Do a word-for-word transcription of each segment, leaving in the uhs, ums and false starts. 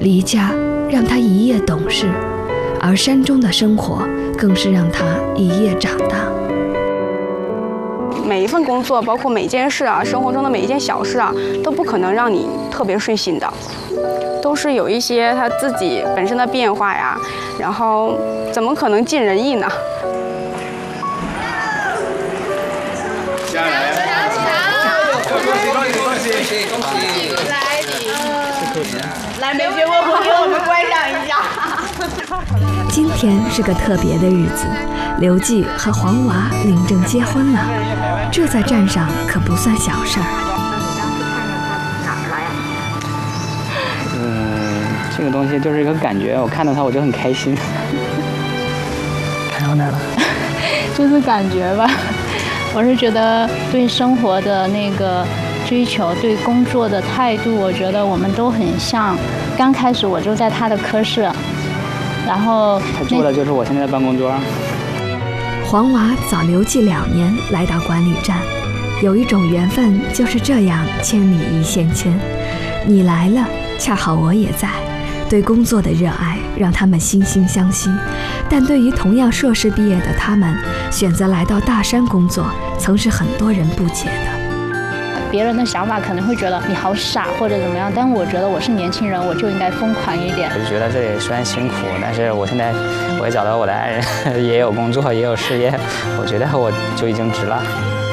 离家让他一夜懂事，而山中的生活更是让他一夜长大。 每一份工作，包括每件事啊，生活中的每一件小事啊，都不可能让你特别顺心的，都是有一些他自己本身的变化呀，然后怎么可能尽人意呢？ 下来，恭喜恭喜恭喜恭喜！ 来你，来没结过婚，给我们观赏一下。 今天是个特别的日子，刘季和黄娃领证结婚了，这在站上可不算小事儿。 嗯，这个东西就是一个感觉，我看到它我就很开心。看到哪了？ 就是感觉吧。我是觉得对生活的那个追求，对工作的态度，我觉得我们都很像。刚开始我就在他的科室，然后他住的就是我现在的办公桌。 黄娃早刘季两年来到管理站，有一种缘分就是这样千里一线牵。你来了，恰好我也在。对工作的热爱让他们惺惺相惜，但对于同样硕士毕业的他们，选择来到大山工作，曾是很多人不解的。 别人的想法可能会觉得你好傻或者怎么样，但我觉得我是年轻人，我就应该疯狂一点。 我就觉得这里虽然辛苦，但是我现在我也找到我的爱人，也有工作，也有事业，我觉得我就已经值了。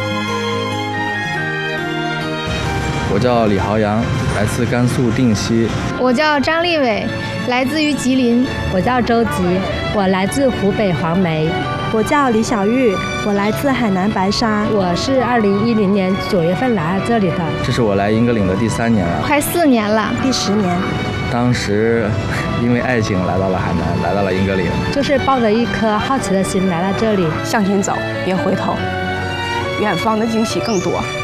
我叫李豪阳，来自甘肃定西。 我叫张立伟，来自于吉林。 我叫周吉，我来自湖北黄梅。 我叫李小玉，我来自海南白沙。 我是二零一零年九月份来到这里的。 这是我来英格岭的第三年了， 快四年了， 第十年。 当时因为爱情来到了海南，来到了英格岭， 就是抱着一颗好奇的心来到这里。 向前走，别回头，远方的惊喜更多。